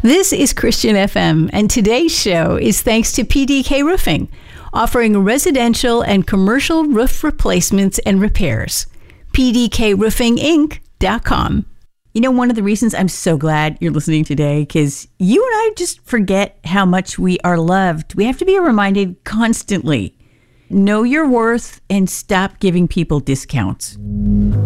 This is Christian FM, and today's show is thanks to PDK Roofing, offering residential and commercial roof replacements and repairs. PDKRoofingInc.com. You know, one of the reasons I'm so glad you're listening today, because you and I just forget how much we are loved. We have to be reminded constantly. Know your worth and stop giving people discounts.